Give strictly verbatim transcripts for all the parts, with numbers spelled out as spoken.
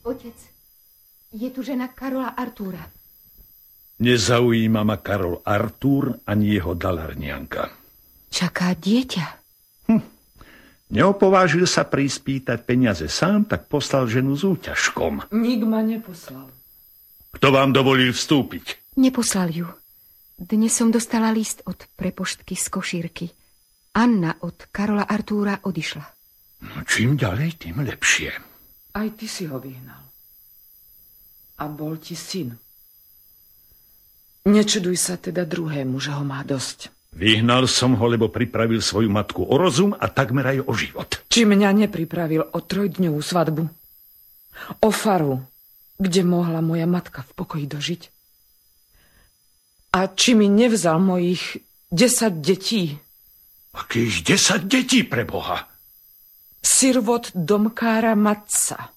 Otec, je tu žena Karola Artúra. Nezaujíma ma Karol Artúr ani jeho dalarnianka. Čaká dieťa. Hm. Neopovážil sa prispýtať peniaze sám, tak poslal ženu s úťažkom. Nik ma neposlal. Kto vám dovolil vstúpiť? Neposlal ju. Dnes som dostala list od prepoštky z Košírky. Anna od Karola Artúra odišla. No, čím ďalej, tým lepšie. Aj ty si ho vyhnal. A bol ti syn. Nečuduj sa teda druhému, že ho má dosť. Vyhnal som ho, lebo pripravil svoju matku o rozum a takmer aj o život. Či mňa nepripravil o trojdňovú svadbu? O faru, kde mohla moja matka v pokoji dožiť? A či mi nevzal mojich desať detí? Akých desať detí, pre Boha? Sirvot domkára Matca.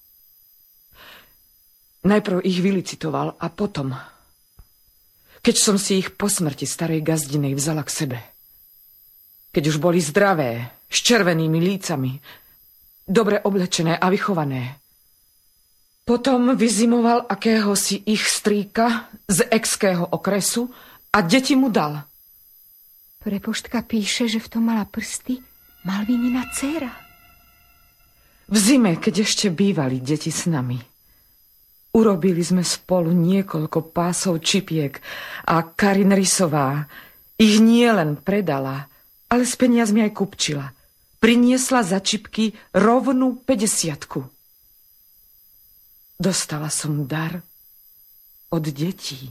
Najprv ich vylicitoval a potom, keď som si ich po smrti starej gazdinej vzala k sebe, keď už boli zdravé, s červenými lícami, dobre oblečené a vychované, potom vyzimoval akéhosi ich strýka z exského okresu a deti mu dal. Prepoštka píše, že v tom mala prsty Malvinina dcéra. V zime, keď ešte bývali deti s nami, urobili sme spolu niekoľko pásov čipiek a Karin Rysová ich nielen predala, ale s peniazmi aj kupčila. Priniesla za čipky rovnú päťdesiatku. Dostala som dar od detí.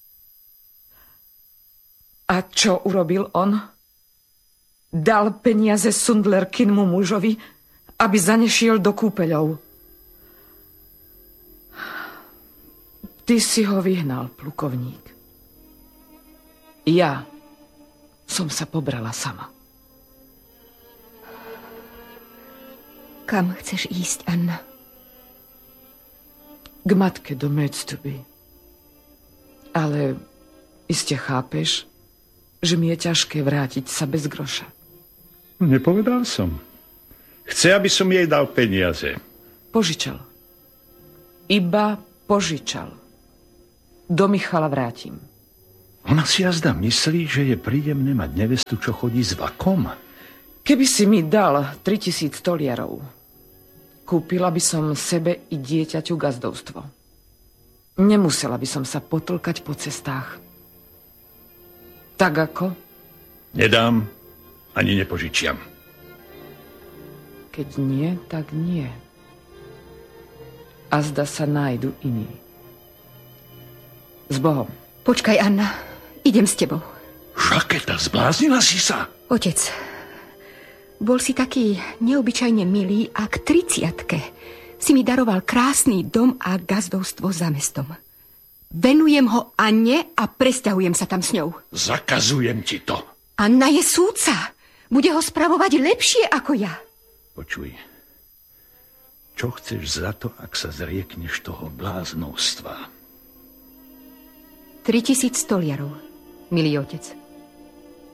A čo urobil on? Dal peniaze Sundlerkinmu mužovi, aby zanešiel do kúpeľov. Ty si ho vyhnal, plukovník. Ja som sa pobrala sama. Kam chceš ísť, Anna? K matke do Méctuby. Ale iste chápeš, že mi je ťažké vrátiť sa bez groša. Nepovedal som. Chce, aby som jej dal peniaze. Požičal. Iba požičal. Do Michala vrátim. Ona si jazda myslí, že je príjemné mať nevestu, čo chodí s vakom. Keby si mi dal tritisíc toliarov, kúpila by som sebe i dieťaťu gazdovstvo. Nemusela by som sa potlkať po cestách. Tak ako? Nedám, ani nepožičiam. Keď nie, tak nie. A zda sa nájdu iní. S Bohom. Počkaj, Anna. Idem s tebou. Žaketa, zbláznila si sa? Otec, bol si taký neobyčajne milý a k triciatke si mi daroval krásny dom a gazdovstvo za mestom. Venujem ho Anne a presťahujem sa tam s ňou. Zakazujem ti to. Anna je súdca. Bude ho spravovať lepšie ako ja. Počuj, čo chceš za to, ak sa zriekneš toho bláznovstva? Tritisíc toliarov, milý otec.